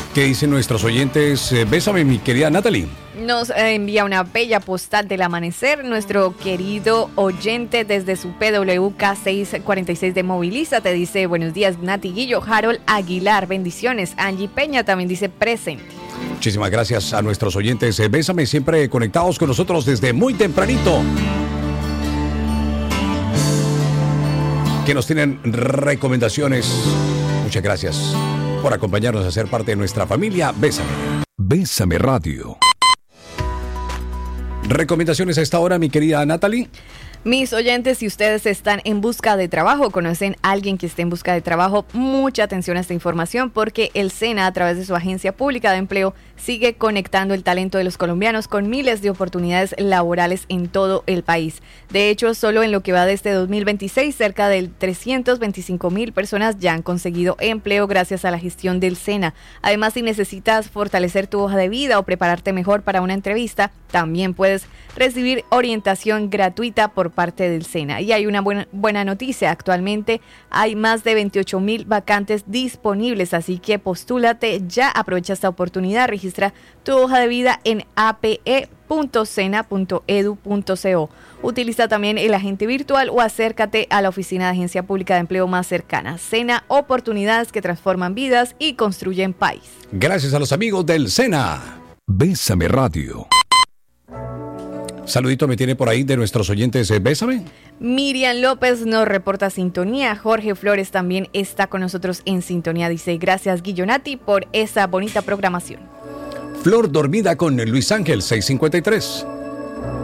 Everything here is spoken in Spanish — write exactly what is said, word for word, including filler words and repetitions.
¿Qué dicen nuestros oyentes? Eh, bésame, mi querida Natalie. Nos eh, envía una bella postal del amanecer. Nuestro querido oyente desde su P W K seiscientos cuarenta y seis de Moviliza te dice: buenos días, Nati Guillo. Harold Aguilar, bendiciones. Angie Peña también dice presente. Muchísimas gracias a nuestros oyentes. Eh, bésame, siempre conectados con nosotros desde muy tempranito. Que nos tienen recomendaciones. Muchas gracias por acompañarnos a ser parte de nuestra familia. Bésame. Bésame Radio. Recomendaciones a esta hora, mi querida Natalie. Mis oyentes, si ustedes están en busca de trabajo, conocen a alguien que esté en busca de trabajo, mucha atención a esta información porque el SENA, a través de su Agencia Pública de Empleo, sigue conectando el talento de los colombianos con miles de oportunidades laborales en todo el país. De hecho, solo en lo que va de este dos mil veintiséis, cerca de trescientos veinticinco mil personas ya han conseguido empleo gracias a la gestión del SENA. Además, si necesitas fortalecer tu hoja de vida o prepararte mejor para una entrevista, también puedes recibir orientación gratuita por parte del SENA. Y hay una buena, buena noticia: actualmente hay más de veintiocho mil vacantes disponibles, así que postúlate ya, aprovecha esta oportunidad, registra tu hoja de vida en a p e punto sena punto edu punto co. Utiliza también el agente virtual o acércate a la oficina de Agencia Pública de Empleo más cercana. SENA, oportunidades que transforman vidas y construyen país. Gracias a los amigos del SENA. Bésame Radio. Saludito me tiene por ahí de nuestros oyentes. Eh, Bésame. Miriam López nos reporta sintonía. Jorge Flores también está con nosotros en sintonía. Dice: gracias, Guillonati, por esa bonita programación. Flor dormida con Luis Ángel, seiscientos cincuenta y tres.